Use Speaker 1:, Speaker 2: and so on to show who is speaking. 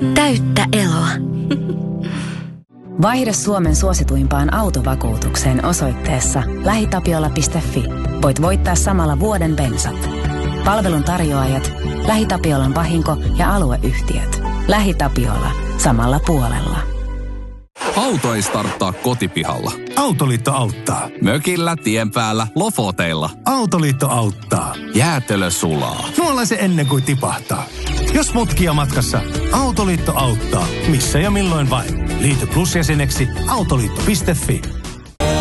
Speaker 1: Täyttä eloa.
Speaker 2: Vaihda Suomen suosituimpaan autovakuutukseen osoitteessa lähitapiola.fi. Voit voittaa samalla vuoden bensat. Palvelun tarjoajat, LähiTapiolan vahinko- ja alueyhtiöt. LähiTapiola. Samalla puolella.
Speaker 3: Auto ei starttaa kotipihalla.
Speaker 4: Autoliitto auttaa.
Speaker 3: Mökillä, tien päällä, lofoteilla.
Speaker 4: Autoliitto auttaa.
Speaker 3: Jäätelö sulaa.
Speaker 4: Nuolla se ennen kuin tipahtaa. Jos mutkia matkassa, Autoliitto auttaa. Missä ja milloin vain. Liity Plus-jäseneksi autoliitto.fi.